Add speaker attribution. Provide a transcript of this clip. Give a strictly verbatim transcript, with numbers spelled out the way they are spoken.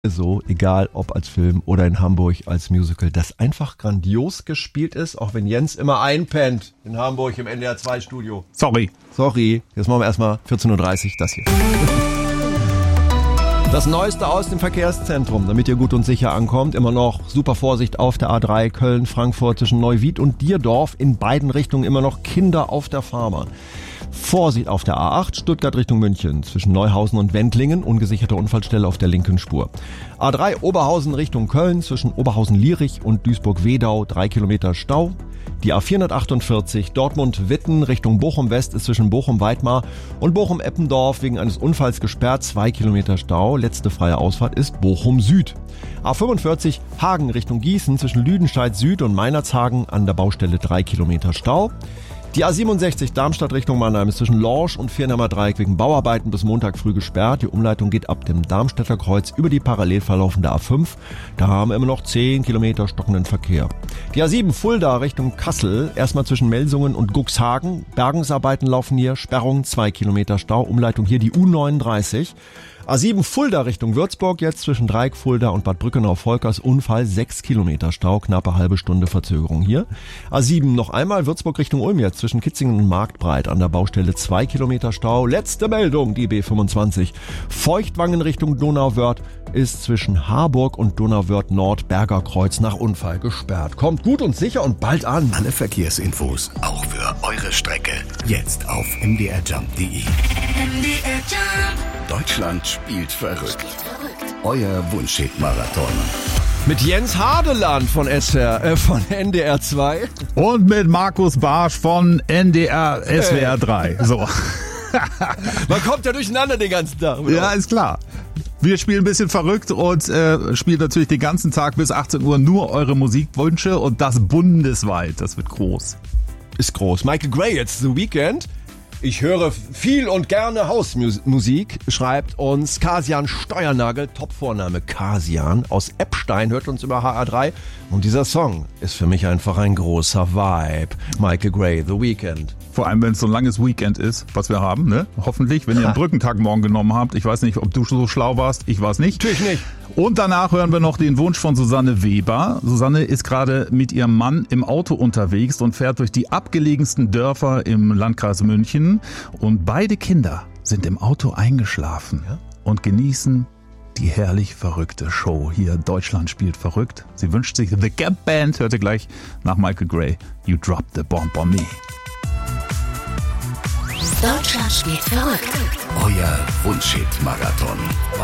Speaker 1: So, egal ob als Film oder in Hamburg als Musical, das einfach grandios gespielt ist, auch wenn Jens immer einpennt in Hamburg im N D R zwei Studio.
Speaker 2: Sorry.
Speaker 1: Sorry, jetzt machen wir erstmal vierzehn Uhr dreißig das hier. Das Neueste aus dem Verkehrszentrum, damit ihr gut und sicher ankommt. Immer noch super Vorsicht auf der A drei Köln, Frankfurt zwischen Neuwied und Dierdorf. In beiden Richtungen immer noch Kinder auf der Fahrbahn. Vorsicht auf der A acht, Stuttgart Richtung München, zwischen Neuhausen und Wendlingen, ungesicherte Unfallstelle auf der linken Spur. A drei Oberhausen Richtung Köln, zwischen Oberhausen-Lierich und Duisburg-Wedau, drei Kilometer Stau. Die A vierhundertachtundvierzig Dortmund-Witten Richtung Bochum-West ist zwischen Bochum-Weidmar und Bochum-Eppendorf wegen eines Unfalls gesperrt, zwei Kilometer Stau. Letzte freie Ausfahrt ist Bochum-Süd. A fünfundvierzig Hagen Richtung Gießen, zwischen Lüdenscheid-Süd und Meinerzhagen an der Baustelle drei Kilometer Stau. Die A siebenundsechzig Darmstadt Richtung Mannheim ist zwischen Lorsch und Viernheimer Dreieck wegen Bauarbeiten bis Montag früh gesperrt. Die Umleitung geht ab dem Darmstädter Kreuz über die parallel verlaufende A fünf. Da haben wir immer noch zehn Kilometer stockenden Verkehr. Die A sieben Fulda Richtung Kassel, erstmal zwischen Melsungen und Cuxhagen. Bergungsarbeiten laufen hier, Sperrung zwei Kilometer Stau, Umleitung hier die U neununddreißig. A sieben Fulda Richtung Würzburg, jetzt zwischen Dreieck, Fulda und Bad Brückenau-Volkers Unfall, sechs Kilometer Stau, knappe halbe Stunde Verzögerung hier. A sieben noch einmal Würzburg Richtung Ulm, jetzt zwischen Kitzingen und Marktbreit an der Baustelle zwei Kilometer Stau. Letzte Meldung, die B fünfundzwanzig. Feuchtwangen Richtung Donauwörth ist zwischen Harburg und Donauwörth Nord Bergerkreuz nach Unfall gesperrt. Kommt gut und sicher und bald an.
Speaker 3: Alle Verkehrsinfos, auch für eure Strecke, jetzt auf m d r jump punkt d e. M D R Jump. Deutschland spielt verrückt. Euer Wunschhit-Marathon.
Speaker 1: Mit Jens Hadeland von S R, äh, von N D R zwei.
Speaker 2: Und mit Markus Barsch von N D R S W R drei. So.
Speaker 1: Man kommt ja durcheinander den ganzen Tag. Oder?
Speaker 2: Ja, ist klar. Wir spielen ein bisschen verrückt und äh, spielen natürlich den ganzen Tag bis achtzehn Uhr nur eure Musikwünsche und das bundesweit. Das wird groß.
Speaker 1: Ist groß. Michael Gray, jetzt The Weekend. Ich höre viel und gerne Hausmusik, schreibt uns Kasian Steuernagel, Top-Vorname Kasian aus Eppstein, hört uns über H R drei. Und dieser Song ist für mich einfach ein großer Vibe. Michael Gray, The Weekend.
Speaker 2: Vor allem, wenn es so ein langes Weekend ist, was wir haben, ne? Hoffentlich, wenn ihr einen Brückentag morgen genommen habt. Ich weiß nicht, ob du so schlau warst. Ich war es nicht.
Speaker 1: Natürlich nicht.
Speaker 2: Und danach hören wir noch den Wunsch von Susanne Weber. Susanne ist gerade mit ihrem Mann im Auto unterwegs und fährt durch die abgelegensten Dörfer im Landkreis München. Und beide Kinder sind im Auto eingeschlafen ja? und genießen die herrlich verrückte Show. Hier Deutschland spielt verrückt. Sie wünscht sich The Gap Band. Hört ihr gleich nach Michael Gray. You dropped the bomb on me.
Speaker 4: Deutschland spielt verrückt.
Speaker 3: Euer Wunschhit-Marathon.